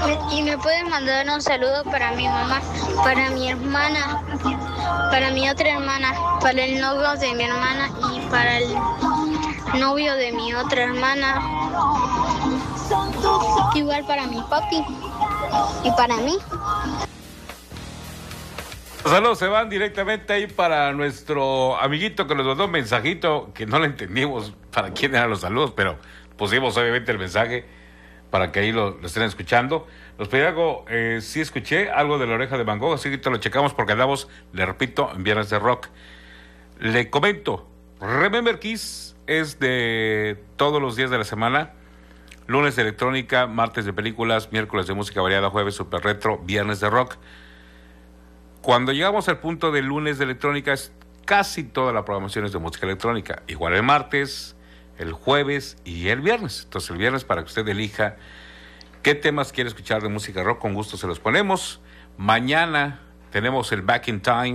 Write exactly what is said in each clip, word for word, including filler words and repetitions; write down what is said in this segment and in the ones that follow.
Me- Y me pueden mandar un saludo para mi mamá, para mi hermana, para mi otra hermana, para el novio de mi hermana y para el novio de mi otra hermana. Igual para mi papi y para mí. Los saludos se van directamente ahí para nuestro amiguito que nos mandó un mensajito que no le entendimos para quién eran los saludos, pero pusimos obviamente el mensaje para que ahí lo, lo estén escuchando. Los pedí algo, eh, sí escuché algo de La Oreja de Van Gogh, así que te lo checamos porque andamos, le repito, en Viernes de Rock. Le comento, Remember Kiss es de todos los días de la semana. Lunes de electrónica, martes de películas, miércoles de música variada, jueves super retro, viernes de rock. Cuando llegamos al punto del lunes de electrónica, es casi toda la programación es de música electrónica. Igual el martes, el jueves y el viernes. Entonces el viernes para que usted elija qué temas quiere escuchar de música rock, con gusto se los ponemos. Mañana tenemos el Back in Time.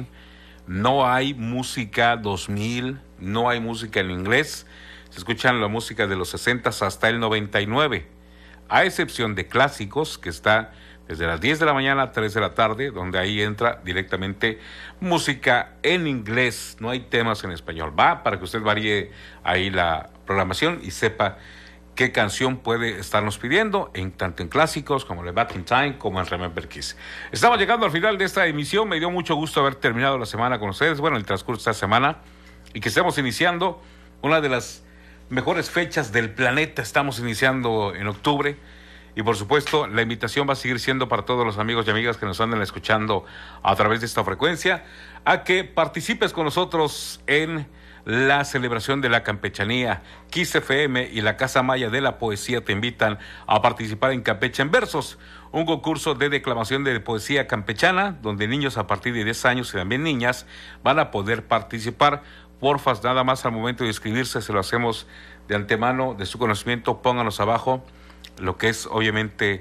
No hay música dos mil, no hay música en inglés. Se escuchan la música de los sesenta hasta el noventa y nueve. A excepción de clásicos, que está desde las diez de la mañana a tres de la tarde, donde ahí entra directamente música en inglés. No hay temas en español. Va para que usted varíe ahí la programación y sepa qué canción puede estarnos pidiendo, en tanto en clásicos como el Back in Time, como en Remember Kiss. Estamos llegando al final de esta emisión. Me dio mucho gusto haber terminado la semana con ustedes, bueno, el transcurso de esta semana, y que estemos iniciando una de las mejores fechas del planeta. Estamos iniciando en octubre. Y por supuesto, la invitación va a seguir siendo para todos los amigos y amigas que nos andan escuchando a través de esta frecuencia, a que participes con nosotros en la celebración de la campechanía. Kiss F M y la Casa Maya de la Poesía te invitan a participar en Campeche en Versos, un concurso de declamación de poesía campechana, donde niños a partir de diez años y también niñas van a poder participar. Porfas, nada más al momento de inscribirse, se lo hacemos de antemano, de su conocimiento, pónganos abajo lo que es obviamente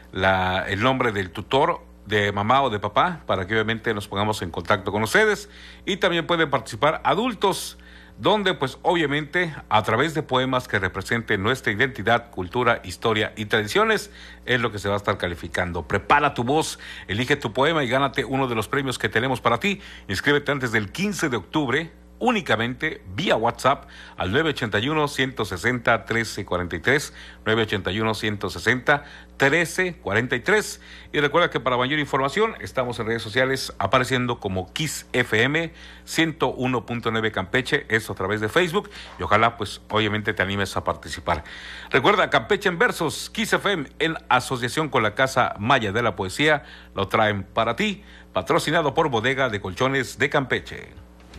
la, el nombre del tutor, de mamá o de papá, para que obviamente nos pongamos en contacto con ustedes. Y también pueden participar adultos, donde pues obviamente a través de poemas que representen nuestra identidad, cultura, historia y tradiciones es lo que se va a estar calificando. Prepara tu voz, elige tu poema y gánate uno de los premios que tenemos para ti. Inscríbete antes del quince de octubre, únicamente vía WhatsApp al nueve ocho uno, uno seis cero, uno tres cuatro tres, nueve ocho uno, uno seis cero, uno tres cuatro tres. Y recuerda que para mayor información estamos en redes sociales apareciendo como Kiss F M ciento uno punto nueve Campeche, eso a través de Facebook, y ojalá pues obviamente te animes a participar. Recuerda, Campeche en Versos, Kiss F M en asociación con la Casa Maya de la Poesía lo traen para ti, patrocinado por Bodega de Colchones de Campeche.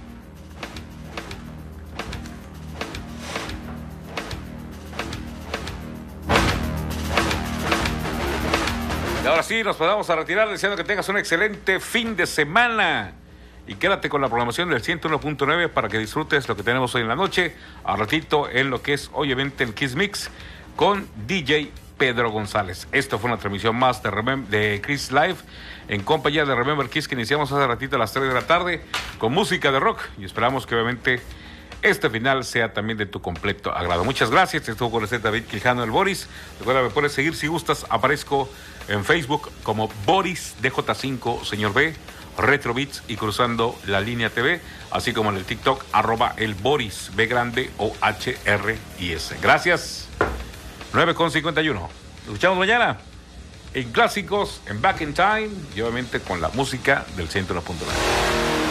Y ahora sí, nos vamos a retirar deseando que tengas un excelente fin de semana. Y quédate con la programación del ciento uno punto nueve para que disfrutes lo que tenemos hoy en la noche. A ratito en lo que es obviamente el Kiss Mix con D J Pedro González. Esto fue una transmisión más de, Remem- de Kiss Live en compañía de Remember Kiss, que iniciamos hace ratito a las tres de la tarde con música de rock. Y esperamos que obviamente este final sea también de tu completo agrado. Muchas gracias. Estuvo con usted David Quijano, el Boris. Recuerda, me puedes seguir si gustas. Aparezco en Facebook como Boris D J cinco, señor B, Retro Beats y Cruzando la Línea T V, así como en el TikTok, arroba el Boris B grande o H R I S. Gracias. nueve con cincuenta y uno. Nos escuchamos mañana en Clásicos, en Back in Time y obviamente con la música del ciento uno punto nueve.